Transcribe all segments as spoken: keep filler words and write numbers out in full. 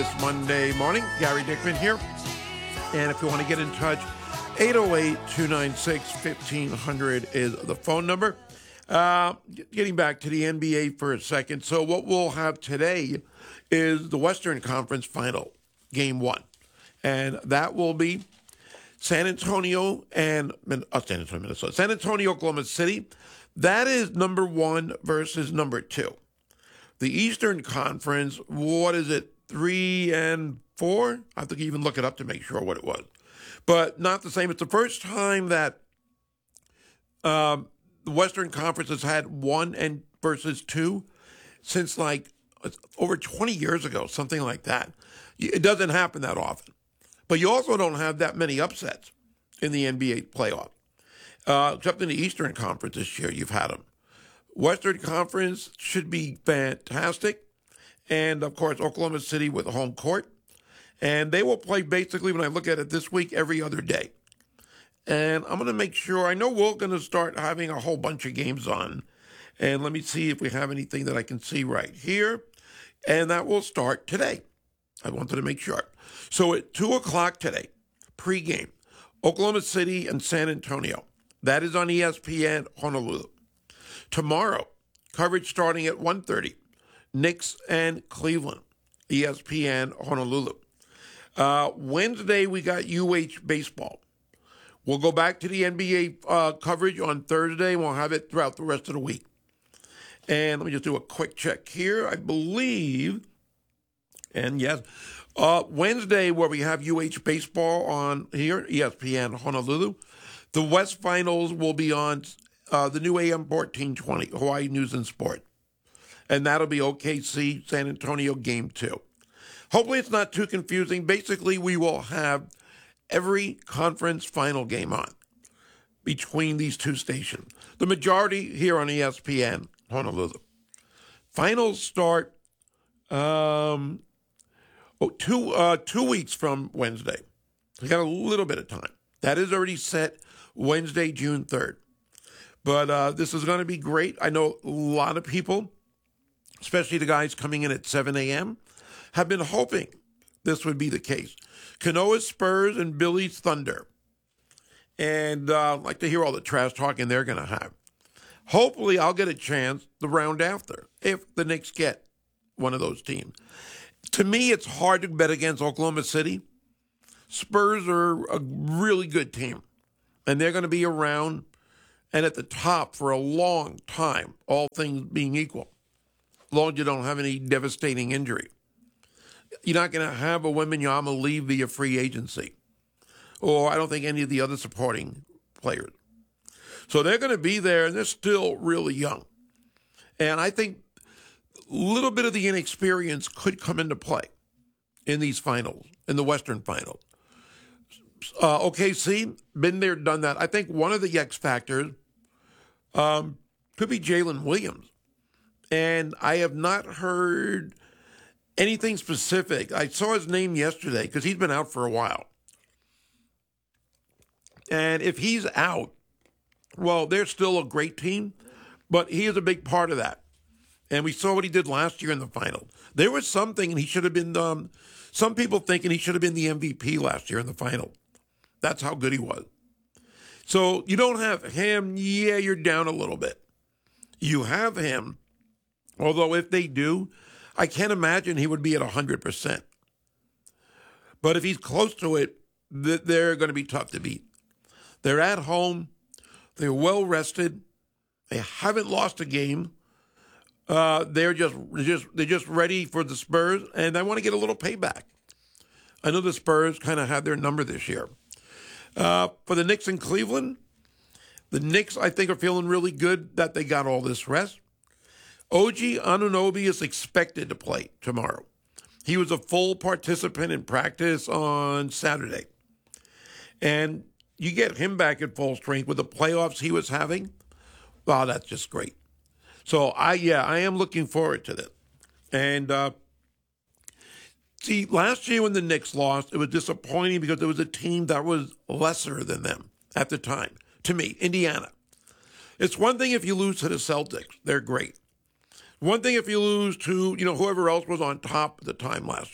this Monday morning. Gary Dickman here. And if you want to get in touch, eight oh eight, two nine six, fifteen hundred is the phone number. Uh, getting back to the N B A for a second. So what we'll have today is the Western Conference Final, Game one. And that will be San Antonio and uh, San Antonio, Minnesota. San Antonio, Oklahoma City. That is number one versus number two. The Eastern Conference, what is it, three and four? I have to even look it up to make sure what it was. But not the same. It's the first time that um, the Western Conference has had one and versus two since like over twenty years ago, something like that. It doesn't happen that often. But you also don't have that many upsets in the N B A playoff. Uh, except in the Eastern Conference this year, you've had them. Western Conference should be fantastic. And, of course, Oklahoma City with a home court. And they will play basically, when I look at it this week, every other day. And I'm going to make sure, I know we're going to start having a whole bunch of games on. And let me see if we have anything that I can see right here. And that will start today. I wanted to make sure. So at two o'clock today, pregame, Oklahoma City and San Antonio. That is on E S P N Honolulu. Tomorrow, coverage starting at one thirty, Knicks and Cleveland, E S P N Honolulu. Uh, Wednesday, we got U H baseball. We'll go back to the N B A uh, coverage on Thursday. We'll have it throughout the rest of the week. And let me just do a quick check here. I believe, and yes, uh, Wednesday, where we have U H baseball on here, E S P N Honolulu. The West Finals will be on uh, the new A M fourteen twenty, Hawaii News and Sport. And that'll be O K C San Antonio Game two. Hopefully it's not too confusing. Basically, we will have every conference final game on between these two stations. The majority here on E S P N Honolulu. Finals start um, oh, two, uh, two weeks from Wednesday. We got a little bit of time. That is already set Wednesday, June third. But uh, this is going to be great. I know a lot of people, especially the guys coming in at seven a.m., have been hoping this would be the case. Kanoa Spurs and Billy's Thunder. And uh, I'd like to hear all the trash talking they're going to have. Hopefully I'll get a chance the round after if the Knicks get one of those teams. To me, it's hard to bet against Oklahoma City. Spurs are a really good team, and they're going to be around and at the top for a long time, all things being equal, as long as you don't have any devastating injury. You're not going to have a Wembanyama leave via free agency, or I don't think any of the other supporting players. So they're going to be there, and they're still really young. And I think a little bit of the inexperience could come into play in these finals, in the Western Finals. Uh, O K C, been there, done that. I think one of the X factors um, could be Jalen Williams. And I have not heard anything specific. I saw his name yesterday because he's been out for a while. And if he's out, well, they're still a great team, but he is a big part of that. And we saw what he did last year in the final. There was something, and he should have been, um, some people thinking he should have been the M V P last year in the final. That's how good he was. So you don't have him, yeah, you're down a little bit. You have him, although if they do, I can't imagine he would be at one hundred percent. But if he's close to it, they're going to be tough to beat. They're at home. They're well rested. They haven't lost a game. Uh, they're just, just they're just ready for the Spurs, and they want to get a little payback. I know the Spurs kind of had their number this year. Uh, for the Knicks in Cleveland, the Knicks, I think, are feeling really good that they got all this rest. O G Anunoby is expected to play tomorrow. He was a full participant in practice on Saturday. And you get him back at full strength with the playoffs he was having. Wow, that's just great. So, I yeah, I am looking forward to this. And, uh, see, last year when the Knicks lost, it was disappointing because there was a team that was lesser than them at the time. To me, Indiana. It's one thing if you lose to the Celtics. They're great. One thing if you lose to, you know, whoever else was on top at the time last year.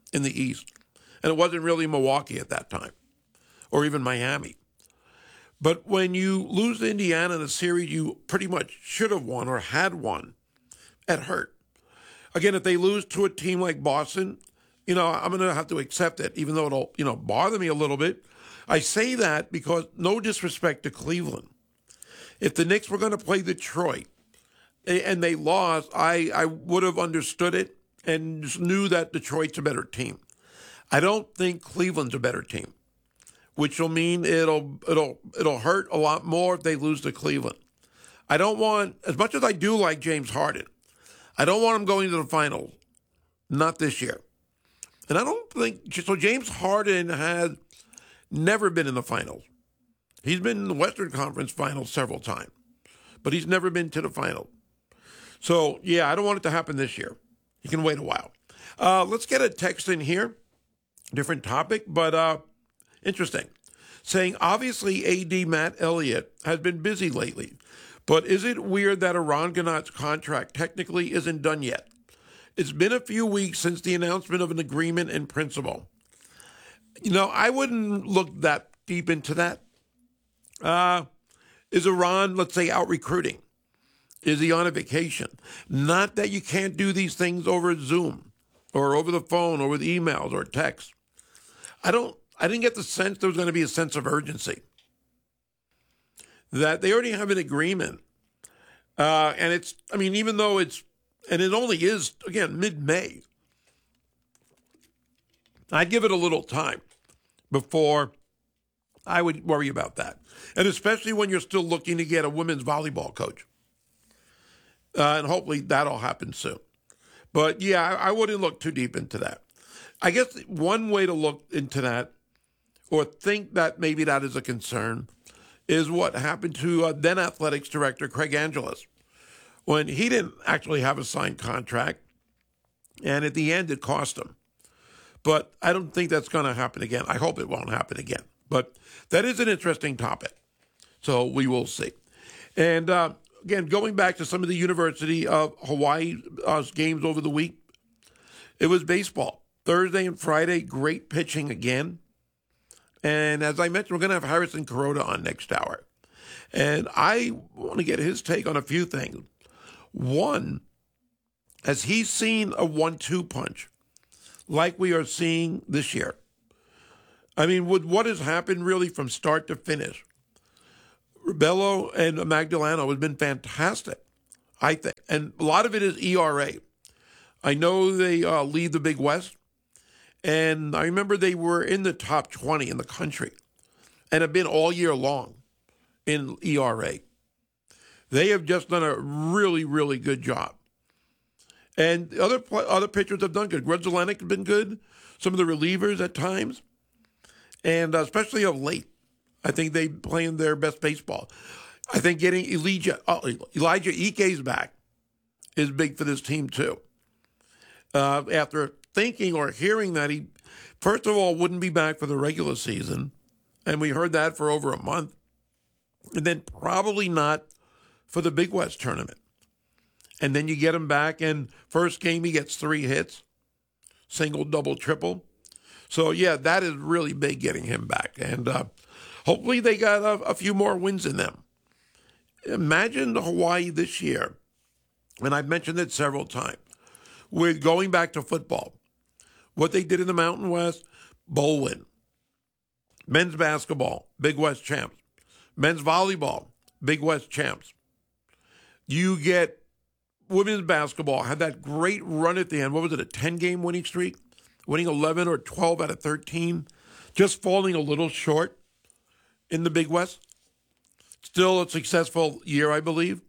in the East. And it wasn't really Milwaukee at that time, or even Miami. But when you lose to Indiana in a series you pretty much should have won or had won, it hurt. Again, if they lose to a team like Boston, you know, I'm going to have to accept it, even though it'll, you know, bother me a little bit. I say that because no disrespect to Cleveland. If the Knicks were going to play Detroit and they lost, I, I would have understood it and just knew that Detroit's a better team. I don't think Cleveland's a better team, which will mean it'll it'll it'll hurt a lot more if they lose to Cleveland. I don't want, as much as I do like James Harden, I don't want him going to the finals. Not this year. And I don't think, so James Harden has never been in the finals. He's been in the Western Conference Finals several times, but he's never been to the finals. So, yeah, I don't want it to happen this year. He can wait a while. Uh, let's get a text in here. Different topic, but uh, interesting. Saying, obviously, A D Matt Elliott has been busy lately, but is it weird that Eran Ganot's contract technically isn't done yet? It's been a few weeks since the announcement of an agreement in principle. You know, I wouldn't look that deep into that. Uh, is Eran, let's say, out recruiting? Is he on a vacation? Not that you can't do these things over Zoom or over the phone or with emails or text. I don't, I didn't get the sense there was going to be a sense of urgency. That they already have an agreement. Uh, and it's, I mean, even though it's, and it only is, again, mid-May, I'd give it a little time before I would worry about that. And especially when you're still looking to get a women's volleyball coach. Uh, and hopefully that'll happen soon. But yeah, I, I wouldn't look too deep into that. I guess one way to look into that, or think that maybe that is a concern, is what happened to uh, then athletics director Craig Angeles, when he didn't actually have a signed contract, and at the end it cost him. But I don't think that's going to happen again. I hope it won't happen again. But that is an interesting topic, so we will see. And uh, again, going back to some of the University of Hawaii uh, games over the week, it was baseball. Thursday and Friday, great pitching again. And as I mentioned, we're going to have Harrison Kuroda on next hour. And I want to get his take on a few things. One, has he seen a one two punch like we are seeing this year? I mean, with what has happened really from start to finish, Rubello and Magdaleno has been fantastic, I think. And a lot of it is E R A. I know they uh, lead the Big West. And I remember they were in the top twenty in the country and have been all year long in E R A. They have just done a really, really good job. And the other other pitchers have done good. Grudzielanek has been good. Some of the relievers at times. And especially of late, I think they playing their best baseball. I think getting Elijah, oh, Elijah Ike's back is big for this team too. Uh, after thinking or hearing that he, first of all, wouldn't be back for the regular season, and we heard that for over a month, and then probably not for the Big West tournament. And then you get him back, and first game he gets three hits, single, double, triple. So, yeah, that is really big getting him back. And uh, hopefully they got a, a few more wins in them. Imagine Hawaii this year, and I've mentioned it several times, we're going back to football. What they did in the Mountain West, bowl win. Men's basketball, Big West champs. Men's volleyball, Big West champs. You get women's basketball, had that great run at the end. What was it, a ten-game winning streak? Winning eleven or twelve out of thirteen. Just falling a little short in the Big West. Still a successful year, I believe.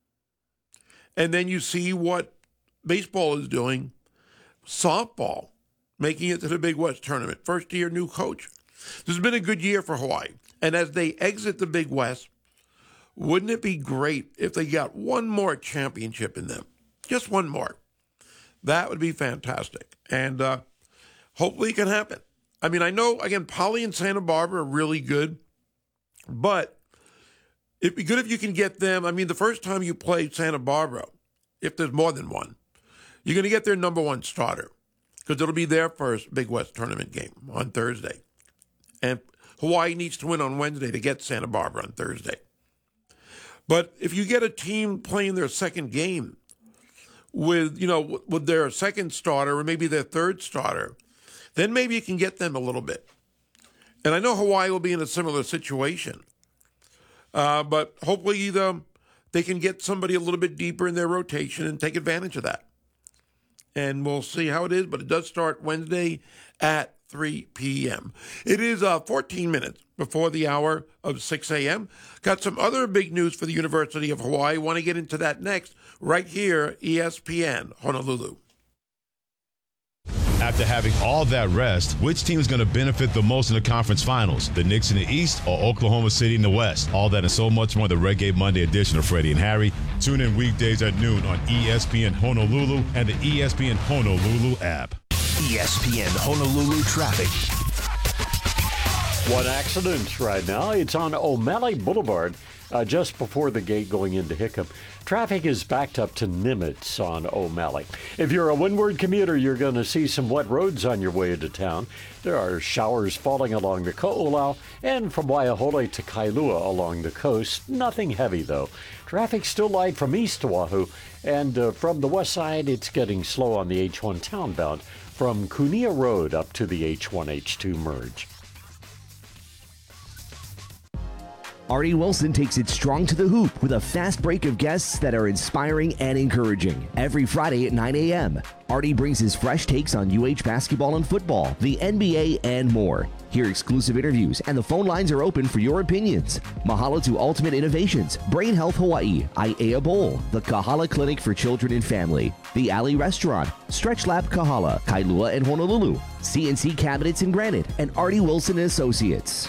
And then you see what baseball is doing. Softball, making it to the Big West tournament. First year, new coach. This has been a good year for Hawaii. And as they exit the Big West, wouldn't it be great if they got one more championship in them? Just one more. That would be fantastic. And uh, hopefully it can happen. I mean, I know, again, Poly and Santa Barbara are really good. But it'd be good if you can get them. I mean, the first time you play Santa Barbara, if there's more than one, you're going to get their number one starter. because it'll be their first Big West tournament game on Thursday. And Hawaii needs to win on Wednesday to get Santa Barbara on Thursday. But if you get a team playing their second game with, you know, with their second starter or maybe their third starter, then maybe you can get them a little bit. And I know Hawaii will be in a similar situation. Uh, but hopefully the, they can get somebody a little bit deeper in their rotation and take advantage of that. And we'll see how it is, but it does start Wednesday at three p.m. It is uh, fourteen minutes before the hour of six a.m. Got some other big news for the University of Hawaii. Want to get into that next, right here, E S P N Honolulu. After having all that rest, which team is going to benefit the most in the conference finals? The Knicks in the East or Oklahoma City in the West? All that and so much more in the Red Gate Monday edition of Freddie and Harry. Tune in weekdays at noon on E S P N Honolulu and the E S P N Honolulu app. E S P N Honolulu traffic. One accident right now. It's on O'Malley Boulevard, uh, just before the gate going into Hickam. Traffic is backed up to Nimitz on O'Malley. If you're a windward commuter, you're going to see some wet roads on your way into town. There are showers falling along the Ko'olau and from Waiahole to Kailua along the coast. Nothing heavy, though. Traffic's still light from east to Oahu, and uh, from the west side, it's getting slow on the H one townbound from Kunia Road up to the H one H two merge. Artie Wilson takes it strong to the hoop with a fast break of guests that are inspiring and encouraging. Every Friday at nine a.m., Artie brings his fresh takes on U H basketball and football, the N B A, and more. Hear exclusive interviews, and the phone lines are open for your opinions. Mahalo to Ultimate Innovations, Brain Health Hawaii, Aiea Bowl, the Kahala Clinic for Children and Family, the Alley Restaurant, Stretch Lab Kahala, Kailua and Honolulu, C N C Cabinets and Granite, and Artie Wilson and Associates.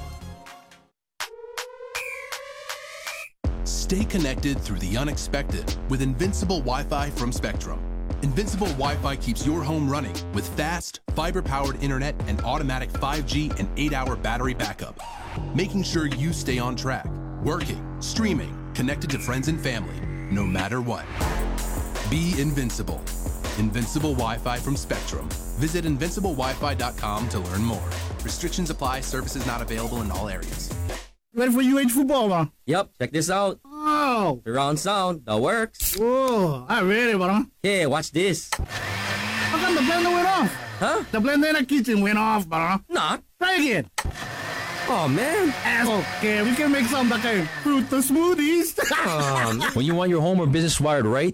Stay connected through the unexpected with Invincible Wi-Fi from Spectrum. Invincible Wi-Fi keeps your home running with fast, fiber-powered internet and automatic five G and eight hour battery backup, making sure you stay on track, working, streaming, connected to friends and family, no matter what. Be invincible. Invincible Wi-Fi from Spectrum. Visit invincible wi fi dot com to learn more. Restrictions apply. Services not available in all areas. Ready for U H football, man? Yep, check this out. Oh. Surround sound, that works. Whoa, I'm ready, bro. Hey, watch this. How come the blender went off? Huh? The blender in the kitchen went off, bro. Not. Try again. Oh, man. Okay, we can make some like a fruit smoothies. um, when you want your home or business wired right,